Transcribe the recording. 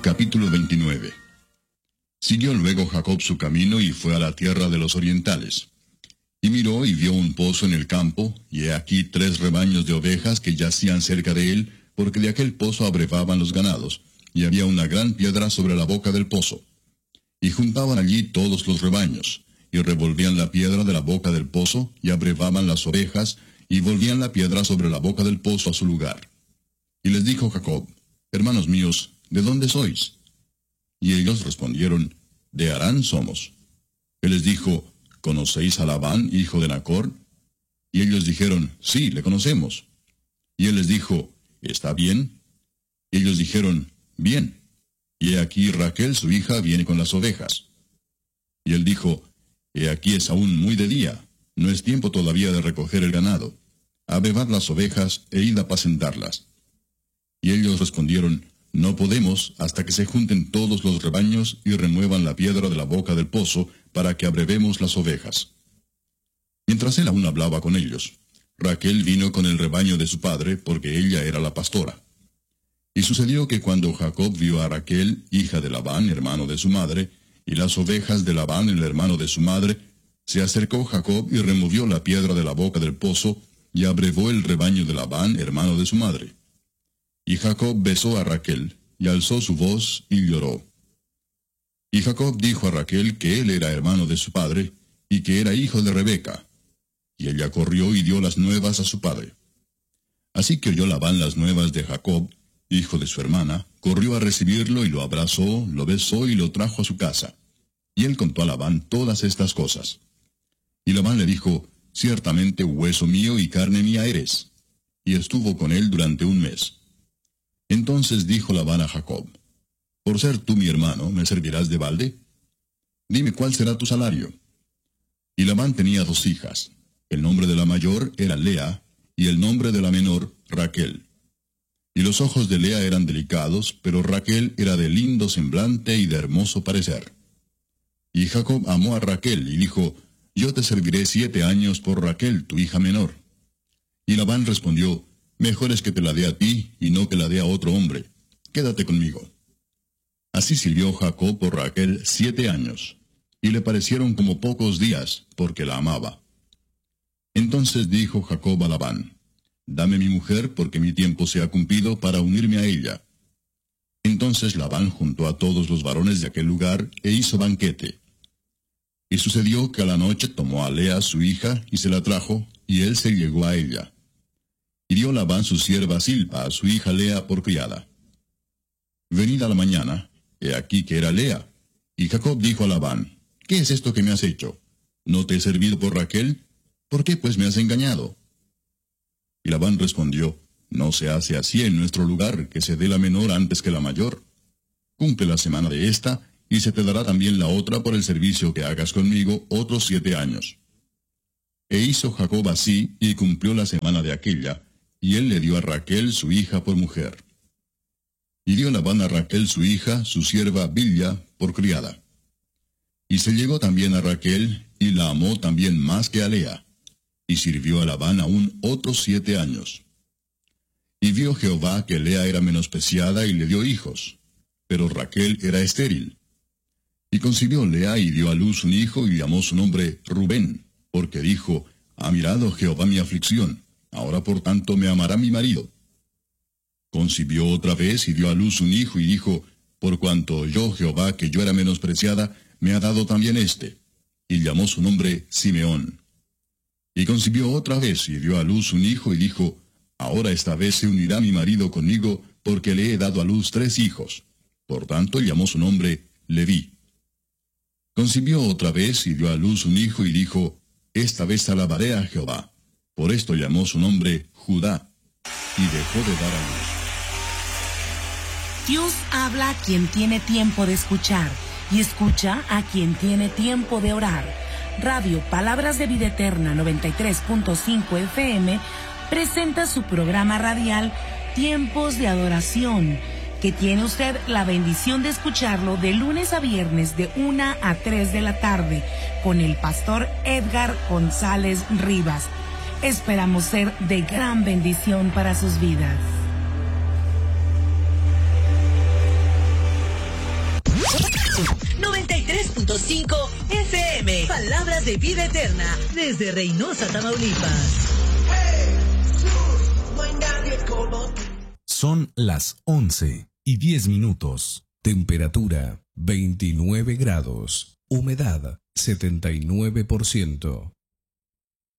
Capítulo 29. Siguió luego Jacob su camino y fue a la tierra de los orientales. Y miró y vio un pozo en el campo, y he aquí 3 rebaños de ovejas que yacían cerca de él, porque de aquel pozo abrevaban los ganados, y había una gran piedra sobre la boca del pozo. Y juntaban allí todos los rebaños, y revolvían la piedra de la boca del pozo, y abrevaban las ovejas, y volvían la piedra sobre la boca del pozo a su lugar. Y les dijo Jacob: Hermanos míos, ¿de dónde sois? Y ellos respondieron: De Harán somos. Él les dijo: ¿Conocéis a Labán, hijo de Nacor? Y ellos dijeron: Sí, le conocemos. Y él les dijo: ¿Está bien? Y ellos dijeron: Bien. Y he aquí Raquel su hija viene con las ovejas. Y él dijo: He aquí es aún muy de día, no es tiempo todavía de recoger el ganado. Abrevad las ovejas e id a apacentarlas. Y ellos respondieron: No podemos hasta que se junten todos los rebaños y remuevan la piedra de la boca del pozo, para que abrevemos las ovejas. Mientras él aún hablaba con ellos, Raquel vino con el rebaño de su padre, porque ella era la pastora. Y sucedió que cuando Jacob vio a Raquel, hija de Labán, hermano de su madre, y las ovejas de Labán, el hermano de su madre, se acercó Jacob y removió la piedra de la boca del pozo, y abrevó el rebaño de Labán, hermano de su madre. Y Jacob besó a Raquel, y alzó su voz, y lloró. Y Jacob dijo a Raquel que él era hermano de su padre, y que era hijo de Rebeca. Y ella corrió y dio las nuevas a su padre. Así que oyó Labán las nuevas de Jacob, hijo de su hermana, corrió a recibirlo y lo abrazó, lo besó y lo trajo a su casa. Y él contó a Labán todas estas cosas. Y Labán le dijo: Ciertamente hueso mío y carne mía eres. Y estuvo con él durante 1 mes. Entonces dijo Labán a Jacob: Por ser tú mi hermano, ¿me servirás de balde? Dime cuál será tu salario. Y Labán tenía 2 hijas. El nombre de la mayor era Lea, y el nombre de la menor, Raquel. Y los ojos de Lea eran delicados, pero Raquel era de lindo semblante y de hermoso parecer. Y Jacob amó a Raquel, y dijo: Yo te serviré 7 años por Raquel, tu hija menor. Y Labán respondió: Mejor es que te la dé a ti, y no que la dé a otro hombre. Quédate conmigo. Así sirvió Jacob por Raquel 7 años, y le parecieron como pocos días, porque la amaba. Entonces dijo Jacob a Labán: Dame mi mujer, porque mi tiempo se ha cumplido para unirme a ella. Entonces Labán juntó a todos los varones de aquel lugar, e hizo banquete. Y sucedió que a la noche tomó a Lea su hija, y se la trajo, y él se llegó a ella. Y dio Labán su sierva Silpa a su hija Lea por criada. Venida la mañana, he aquí que era Lea. Y Jacob dijo a Labán: ¿Qué es esto que me has hecho? ¿No te he servido por Raquel? ¿Por qué pues me has engañado? Y Labán respondió: No se hace así en nuestro lugar, que se dé la menor antes que la mayor. Cumple la semana de esta, y se te dará también la otra por el servicio que hagas conmigo otros 7 años. E hizo Jacob así, y cumplió la semana de aquella, y él le dio a Raquel su hija por mujer. Y dio Labán a Raquel su hija, su sierva Bilha, por criada. Y se llegó también a Raquel, y la amó también más que a Lea. Y sirvió a Labán aún otros 7 años. Y vio Jehová que Lea era menospreciada, y le dio hijos. Pero Raquel era estéril. Y concibió Lea, y dio a luz un hijo, y llamó su nombre Rubén, porque dijo: Ha mirado Jehová mi aflicción, ahora por tanto me amará mi marido. Concibió otra vez, y dio a luz un hijo, y dijo: Por cuanto oyó Jehová que yo era menospreciada, me ha dado también este. Y llamó su nombre Simeón. Y concibió otra vez, y dio a luz un hijo, y dijo: Ahora esta vez se unirá mi marido conmigo, porque le he dado a luz 3 hijos. Por tanto llamó su nombre Leví. Concibió otra vez, y dio a luz un hijo, y dijo: Esta vez alabaré a Jehová. Por esto llamó su nombre Judá, y dejó de dar a luz. Dios habla a quien tiene tiempo de escuchar, y escucha a quien tiene tiempo de orar. Radio Palabras de Vida Eterna 93.5 FM presenta su programa radial Tiempos de Adoración, que tiene usted la bendición de escucharlo de lunes a viernes de 1 a 3 de la tarde con el pastor Edgar González Rivas. Esperamos ser de gran bendición para sus vidas. 90.5 FM. Palabras de vida eterna desde Reynosa, Tamaulipas. Son las 11:10. Temperatura 29 grados. Humedad 79%.